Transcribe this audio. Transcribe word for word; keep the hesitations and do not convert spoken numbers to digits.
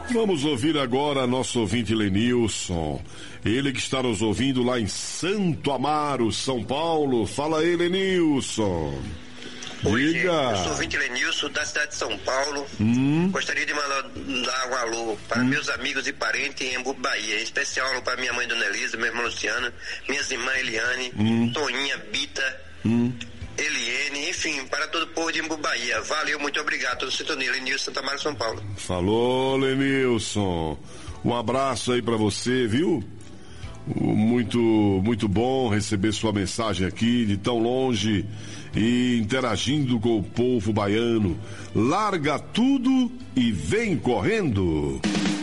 Vamos ouvir agora nosso ouvinte Lenilson. Ele que está nos ouvindo lá em Santo Amaro, São Paulo. Fala aí, Lenilson. Oi, Diga. gente, eu sou o ouvinte Lenilson, da cidade de São Paulo. Hum. Gostaria de mandar dar um alô para hum. meus amigos e parentes em Embu, Bahia. Em especial para minha mãe, Dona Elisa, meu irmão Luciano, minhas irmãs Eliane, hum. Toninha, Bita, hum. Eliene, enfim, para todo o povo de Embu, Bahia. Valeu, muito obrigado. Todo sintonia, Lenilson, Santa Maria, São Paulo. Falou, Lenilson. Um abraço aí para você, viu? Muito, muito bom receber sua mensagem aqui de tão longe e interagindo com o povo baiano. Larga tudo e vem correndo.